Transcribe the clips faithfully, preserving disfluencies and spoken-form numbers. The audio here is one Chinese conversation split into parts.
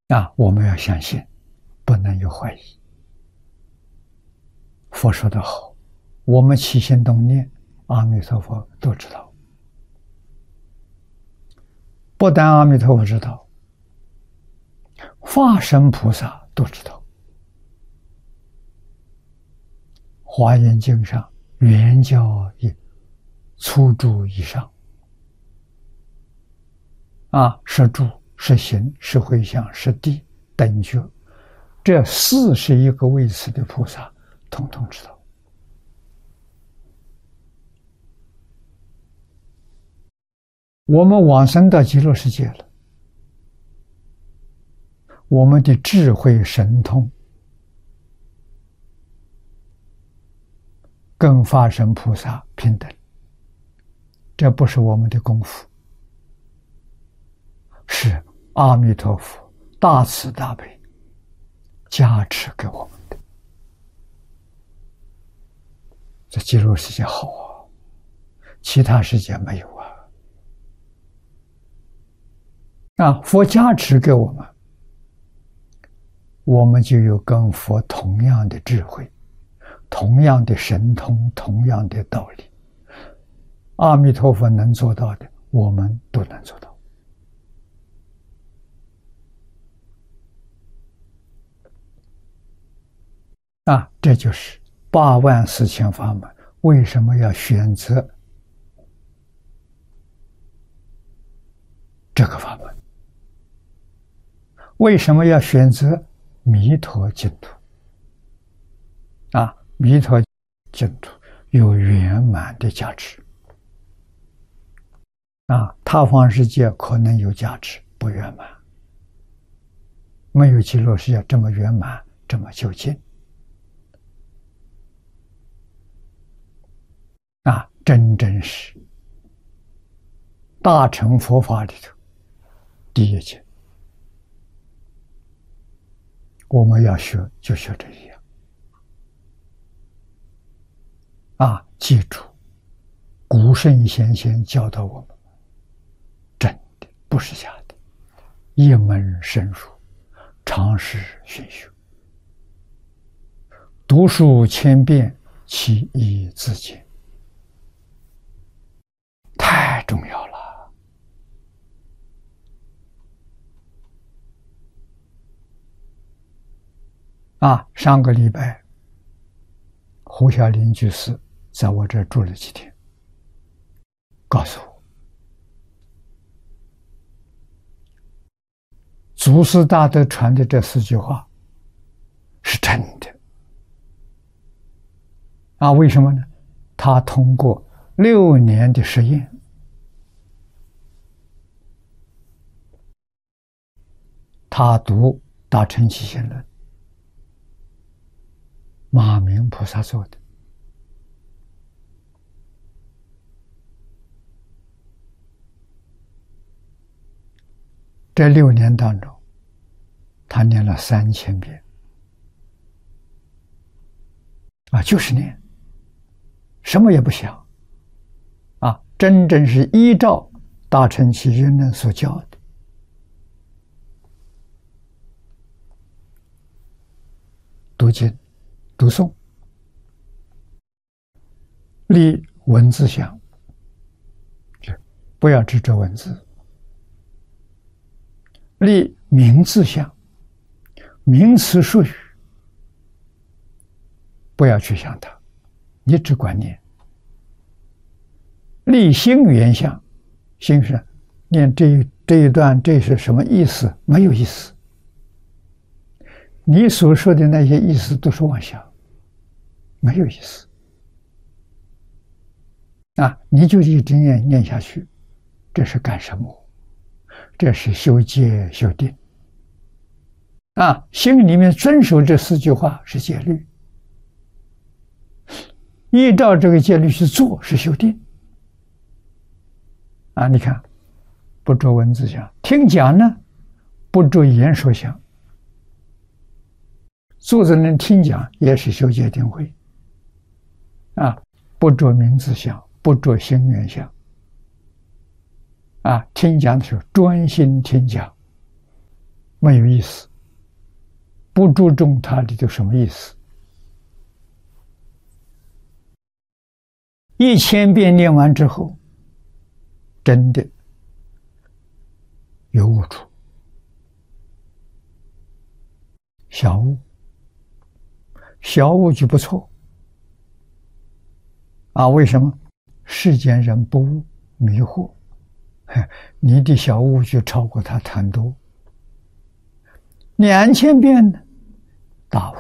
啊，我们要相信，不能有怀疑。佛说得好，我们起心动念，阿弥陀佛都知道。不但阿弥陀佛知道，化身菩萨都知道。华严经上圆教一粗注以上，啊，是住、是行、是回向、是地等觉，这四十一个位次的菩萨，统统知道。我们往生到极乐世界了，我们的智慧神通跟法身菩萨平等，这不是我们的功夫，是阿弥陀佛大慈大悲加持给我们的。这极乐世界好啊，其他世界没有啊。啊，佛加持给我们，我们就有跟佛同样的智慧，同样的神通，同样的道理。阿弥陀佛能做到的，我们都能做到。啊，这就是八万四千法门为什么要选择这个法门？为什么要选择弥陀净土？啊，弥陀净土有圆满的价值。啊，他方世界可能有价值，不圆满，没有极乐世界这么圆满，这么究竟。啊，真正是大乘佛法里头第一境。我们要学就学这一样。啊，记住，古圣先贤教导我们，真的不是假的，一门深入，常识熏修，读书千遍，其义自见，太重要了。啊，上个礼拜，胡小林居士在我这住了几天，告诉我，祖师大德传的这四句话是真的。啊，为什么呢？他通过六年的实验，他读《大乘起信论》，马明菩萨做的。这六年当中，他念了三千遍，啊，就是念，什么也不想，啊，真正是依照《大乘起信论》所教的。读经读诵，立文字相，不要执着文字；立名字相，名词术语不要去想它，你只管念；立心缘相，心是念这一这一段这是什么意思？没有意思。你所说的那些意思都是妄想，没有意思。啊，你就一直念念下去，这是干什么？这是修戒修定。啊，心里面遵守这四句话是戒律，依照这个戒律去做是修定。啊，你看，不着文字相，听讲呢，不着言说相。坐着人听讲也是修戒定慧，啊，不着名字相，不着心缘相，啊，听讲的时候专心听讲， 没有意思，不注重它里头什么意思。一千遍念完之后，真的有悟处，小悟，小悟就不错啊。为什么？世间人不悟，迷惑，你的小悟就超过他贪多。两千遍呢，大悟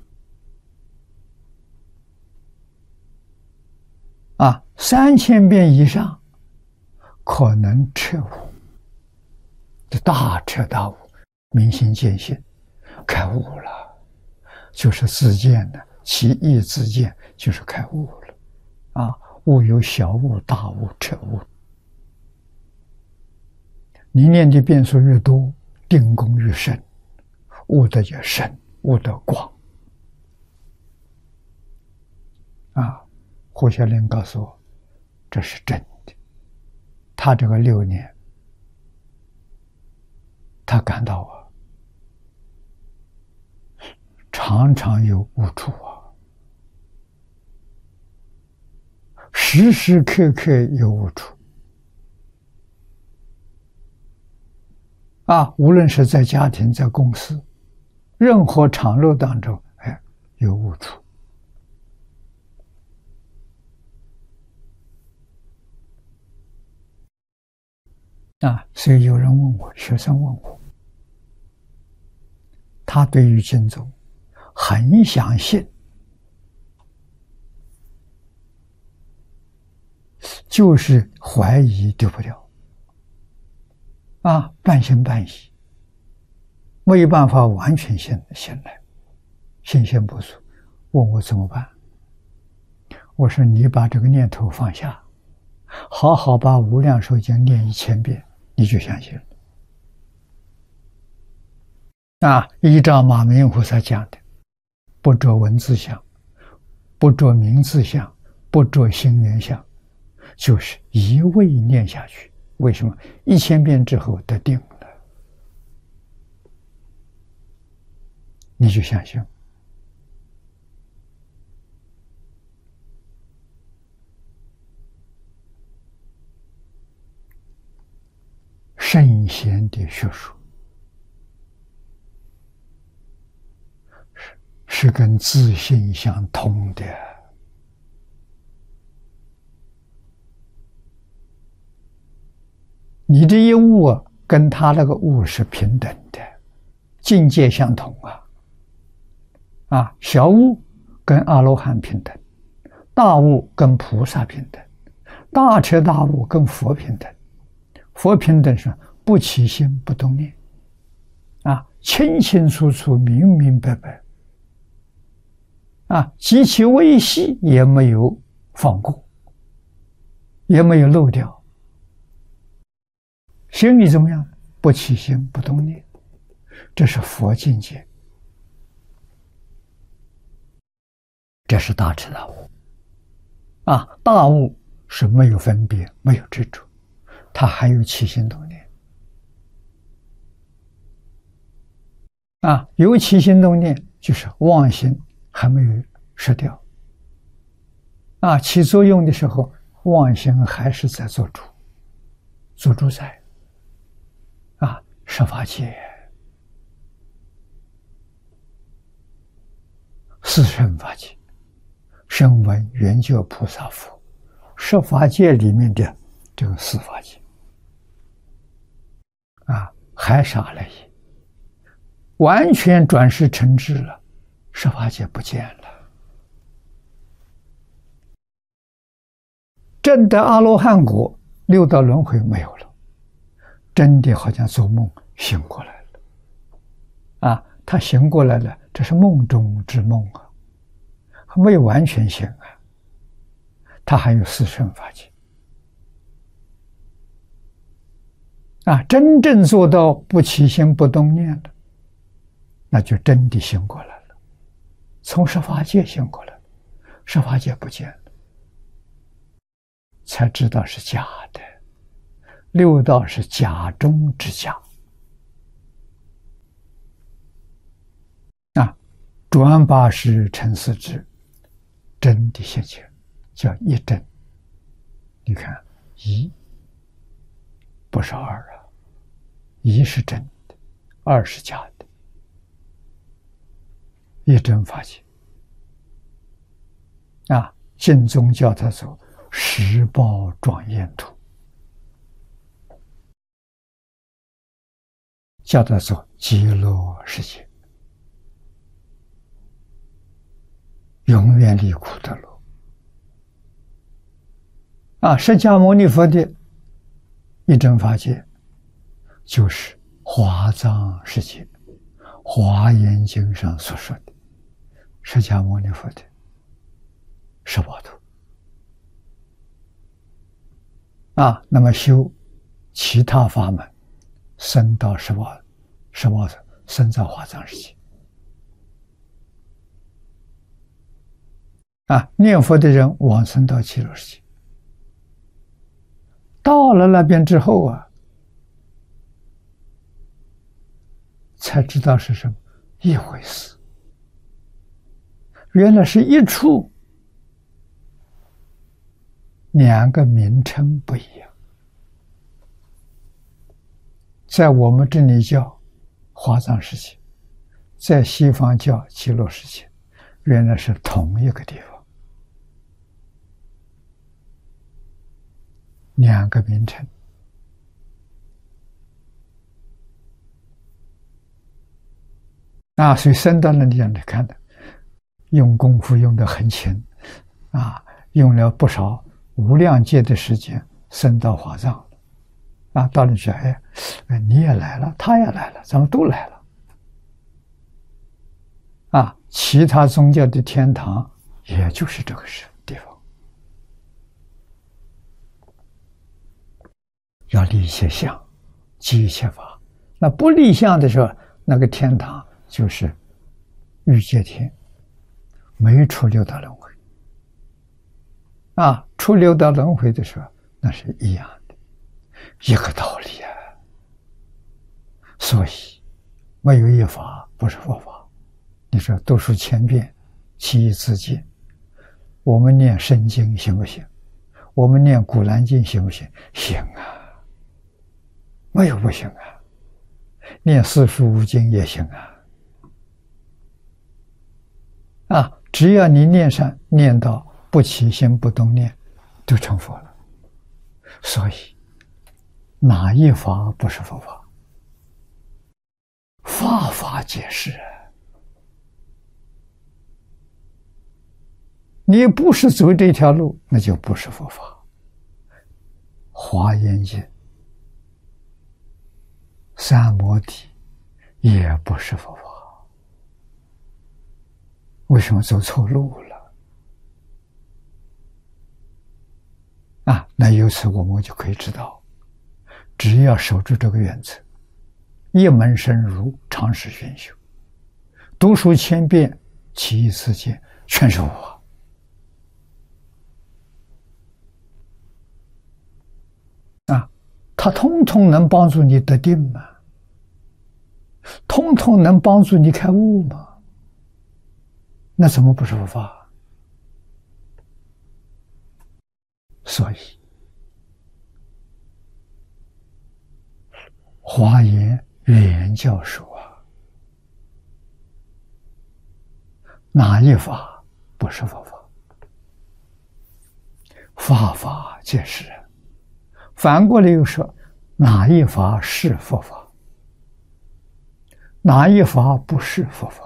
啊，三千遍以上可能彻悟，这大彻大悟，明心见性，开悟了，就是自见的，其意自见，就是开悟了啊。悟有小悟、大悟、彻悟。你念的遍数越多，定功越深，悟得越深，悟得广。啊，胡小林告诉我，这是真的。他这个六年，他感到啊，常常有悟处啊。时时刻刻有悟处啊！无论是在家庭、在公司，任何场合当中，哎，有悟处啊！所以有人问我，学生问我，他对于经宗很相信，就是怀疑丢不掉啊，半信半疑，没有办法完全信信赖，信心不足。问我怎么办？我说你把这个念头放下，好好把《无量寿经》念一千遍，你就相信了。啊，依照马明菩萨讲的，不着文字相，不着名字相，不着心缘相，就是一味念下去。为什么？一千遍之后得定了，你就相信。圣贤的学术是是跟自信相通的。你这一悟啊，跟他那个悟是平等的，境界相同啊。啊，小悟跟阿罗汉平等，大悟跟菩萨平等，大彻大悟跟佛平等。佛平等是不起心不动念，啊，清清楚楚、明明白白，啊，极其微细也没有放过，也没有漏掉。心里怎么样？不起心不动念，这是佛境界，这是大彻大悟。啊，大悟是没有分别，没有执着，它还有起心动念。啊，有起心动念就是妄心还没有失掉。啊，起作用的时候，妄心还是在做主，做主宰。啊，十法界、四圣法界、声闻缘觉菩萨佛，十法界里面的这个四法界，啊，还傻了也，完全转世成智了，十法界不见了。证得阿罗汉果，六道轮回没有了。真的好像做梦醒过来了，啊，他醒过来了，这是梦中之梦啊，还没有完全醒啊，他还有四圣法界，啊，真正做到不起心不动念了，那就真的醒过来了，从十法界醒过来了，十法界不见了，才知道是假的。六道是假中之假， 转八识成四智，真的现前，叫一真。你看一不是二啊，一是真的，二是假的。一真法界啊，净宗叫他走十报庄严图，叫他走极乐世界，永远离苦得乐。啊，释迦牟尼佛的一真法界，就是华藏世界，华严经上所说的释迦牟尼佛的十八图。啊，那么修其他法门，升到十八十八层，升到华藏世界。啊，念佛的人往生到极乐世界。到了那边之后啊，才知道是什么一回事。原来是一处，两个名称不一样。在我们这里叫华藏世界，在西方叫极乐世界，原来是同一个地方。两个名称。啊，所以升到那里让你看的，用功夫用得很勤，啊，用了不少无量劫的时间升到华藏了。啊，到了说，哎，你也来了，他也来了，咱们都来了。啊，其他宗教的天堂也就是这个是地方。要立一些相，积一些法。那不立相的时候，那个天堂就是欲界天，没出六道轮回。啊，出六道轮回的时候，那是一样的，一个道理啊。所以，没有一法不是佛法。你说读书千遍，其义自见。我们念圣经行不行？我们念古兰经行不行？行啊。没有不行啊，念四书五经也行啊。啊，只要你念上念到不起心不动念，就成佛了。所以，哪一法不是佛法？法法皆是。你不是走这条路，那就不是佛法。华严经、三摩地也不是佛法。为什么走错路了？啊，那由此我们就可以知道，只要守住这个原则，一门深入，长时熏修，读书千遍，其义自见，全是佛法。啊，它通通能帮助你得定吗？通通能帮助你开悟吗？那怎么不是佛法？所以华严原教授啊，哪一法不是佛法？法法皆是。反过来又说，哪一法是佛法？哪一法不是佛法？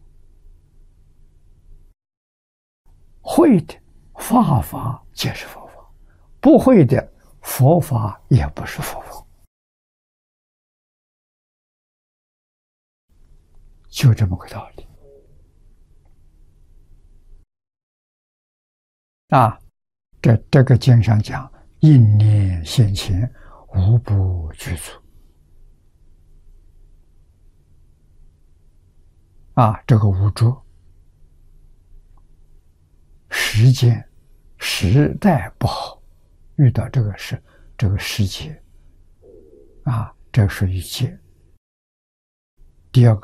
会的法法皆是佛法，不会的佛法也不是佛法，就这么个道理。啊，这这个经上讲，应念现前，无不具足。啊，这个无着，时间、时代不好，遇到这个事，这个世界，啊，这属于劫。第二个。